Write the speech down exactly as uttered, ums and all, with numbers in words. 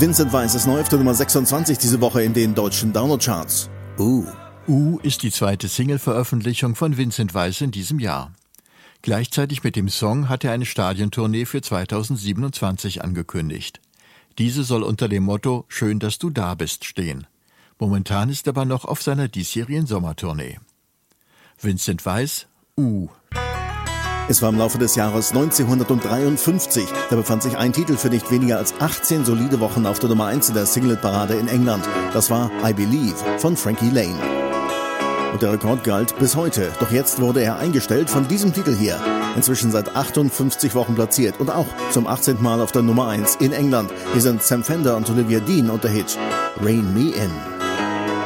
Vincent Weiss ist neu auf der Nummer sechsundzwanzig diese Woche in den deutschen Download-Charts. Uh. Uh ist die zweite Single-Veröffentlichung von Vincent Weiss in diesem Jahr. Gleichzeitig mit dem Song hat er eine Stadiontournee für zweitausendsiebenundzwanzig angekündigt. Diese soll unter dem Motto »Schön, dass du da bist« stehen. Momentan ist er aber noch auf seiner diesjährigen Sommertournee. Vincent Weiss, Uh. Es war im Laufe des Jahres neunzehnhundertdreiundfünfzig. Da befand sich ein Titel für nicht weniger als achtzehn solide Wochen auf der Nummer eins in der Single-Parade in England. Das war I Believe von Frankie Lane. Und der Rekord galt bis heute. Doch jetzt wurde er eingestellt von diesem Titel hier. Inzwischen seit achtundfünfzig Wochen platziert und auch zum achtzehnten Mal auf der Nummer eins in England. Hier sind Sam Fender und Olivia Dean und der Hit Rein Me In.